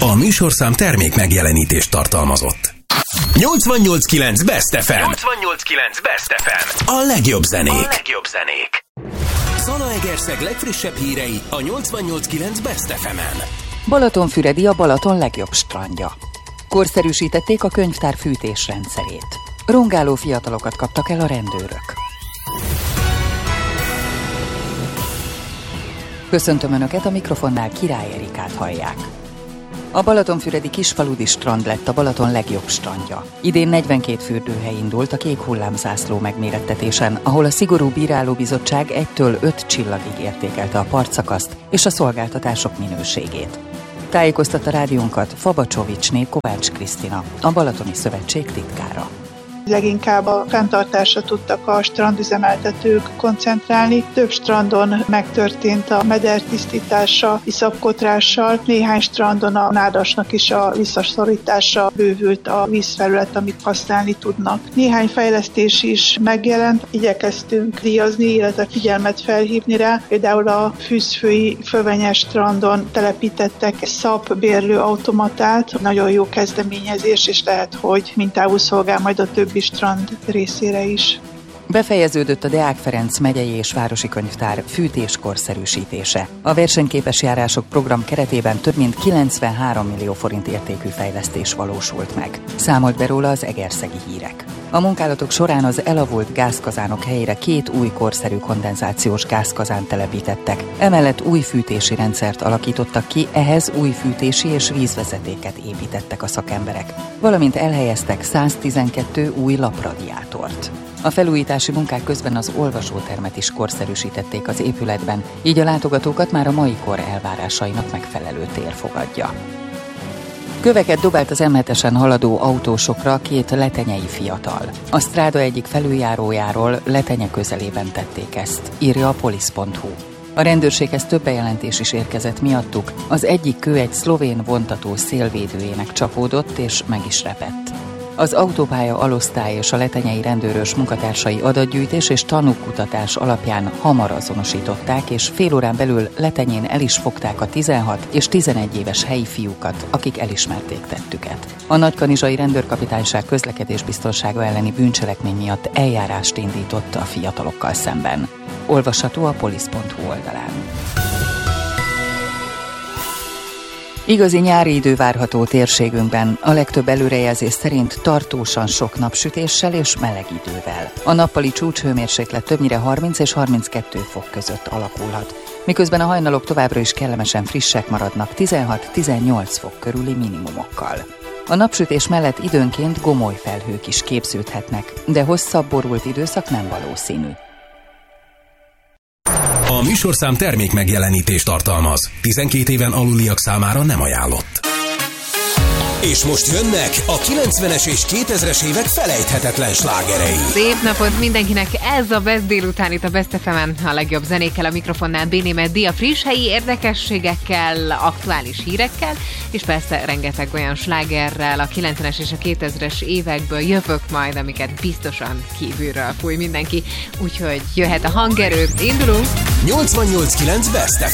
A műsorszám termék megjelenítést tartalmazott. 88.9 Best FM. 88.9 Best FM. A legjobb zenék. Zalaegerszeg legfrissebb hírei a 88.9 Best FM-en. Balatonfüredi a Balaton legjobb strandja. Korszerűsítették a könyvtár fűtésrendszerét. Rongáló fiatalokat kaptak el a rendőrök. Köszöntöm Önöket, a mikrofonnál Király Erikát hallják. A balatonfüredi kisfaludi strand lett a Balaton legjobb strandja. Idén 42 fürdőhely indult a kék hullámzászló megmérettetésen, ahol a szigorú bírálóbizottság 1-től 5 csillagig értékelte a partszakaszt és a szolgáltatások minőségét. Tájékoztatta rádiónkat Fabacsovicsné Kovács Krisztina, a Balatoni Szövetség titkára. Leginkább a fenntartásra tudtak a strandüzemeltetők koncentrálni. Több strandon megtörtént a meder tisztítása, iszapkotrással, néhány strandon a nádasnak is a visszaszorítása, bővült a vízfelület, amit használni tudnak. Néhány fejlesztés is megjelent, igyekeztünk díjazni, illetve figyelmet felhívni rá. Például a Fűzfői Fölvenyes strandon telepítettek SZAP-bérlő automatát, nagyon jó kezdeményezés, és lehet, hogy mintául szolgál majd a többi strand részére is. Befejeződött a Deák Ferenc megyei és városi könyvtár fűtéskorszerűsítése. A versenyképes járások program keretében több mint 93 millió forint értékű fejlesztés valósult meg. Számolt be róla az Egerszegi Hírek. A munkálatok során az elavult gázkazánok helyére 2 új korszerű kondenzációs gázkazánt telepítettek. Emellett új fűtési rendszert alakítottak ki, ehhez új fűtési és vízvezetéket építettek a szakemberek, valamint elhelyeztek 112 új lapradiátort. A felújítási munkák közben az olvasótermet is korszerűsítették az épületben, így a látogatókat már a mai kor elvárásainak megfelelő tér fogadja. Köveket dobált az M7-esen haladó autósokra 2 letenyei fiatal. A stráda egyik felüljárójáról Letenye közelében tették ezt, írja a polisz.hu. A rendőrséghez több bejelentés is érkezett miattuk. Az egyik kő egy szlovén vontató szélvédőjének csapódott és meg is repett. Az autópálya alosztály és a letenyei rendőrös munkatársai adatgyűjtés és tanúkutatás alapján hamar azonosították, és fél órán belül Letenyén el is fogták a 16 és 11 éves helyi fiúkat, akik elismerték tettüket. A Nagykanizsai Rendőrkapitányság közlekedésbiztonsága elleni bűncselekmény miatt eljárást indított a fiatalokkal szemben. Olvasható a polisz.hu oldalán. Igazi nyári idő várható térségünkben, a legtöbb előrejelzés szerint tartósan sok napsütéssel és meleg idővel. A nappali csúcshőmérséklet többnyire 30 és 32 fok között alakulhat, miközben a hajnalok továbbra is kellemesen frissek maradnak 16-18 fok körüli minimumokkal. A napsütés mellett időnként gomoly felhők is képződhetnek, de hosszabb borult időszak nem valószínű. A műsorszám termék megjelenítést tartalmaz. 12 éven aluliak számára nem ajánlott. És most jönnek a 90-es és 2000-es évek felejthetetlen slágerei. Szép napot mindenkinek, ez a Best délután itt a Best FM-en, a legjobb zenékkel, a mikrofonnál Béné Meddi, a friss helyi érdekességekkel, aktuális hírekkel, és persze rengeteg olyan slágerrel a 90-es és a 2000-es évekből jövök majd, amiket biztosan kívülről fúj mindenki, úgyhogy jöhet a hangerő, indulunk! 88.9 Best